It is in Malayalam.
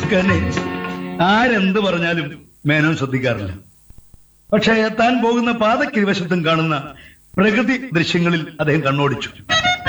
മിടുക്കനെ. ആരെന്ത് പറഞ്ഞാലും മേനോൻ ശ്രദ്ധിക്കാറില്ല. പക്ഷേ താൻ പോകുന്ന പാതയ്ക്ക് വശത്തും കാണുന്ന പ്രകൃതി ദൃശ്യങ്ങളിൽ അദ്ദേഹം കണ്ണോടിച്ചു.